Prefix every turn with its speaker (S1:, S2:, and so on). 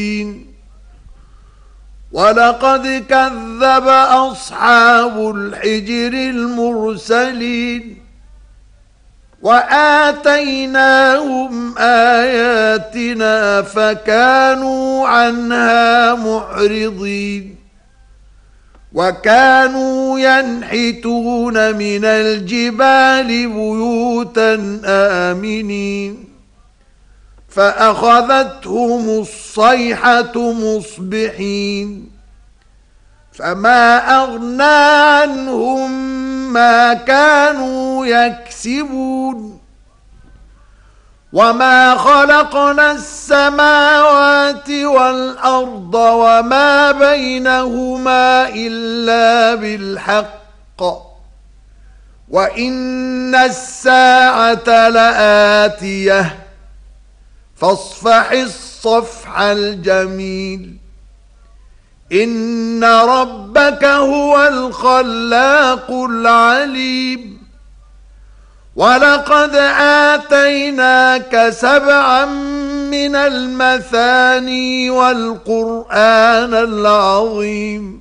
S1: ولقد كذب أصحاب الحجر المرسلين وآتيناهم آياتنا فكانوا عنها معرضين وكانوا ينحتون من الجبال بيوتا آمنين فأخذتهم الصيحة مصبحين فما أغنى عنهم ما كانوا يكسبون وما خلقنا السماوات والأرض وما بينهما إلا بالحق وإن الساعة لآتية فاصفح الصفح الجميل إن ربك هو الخلاق العليم ولقد آتيناك 7 من المثاني والقرآن العظيم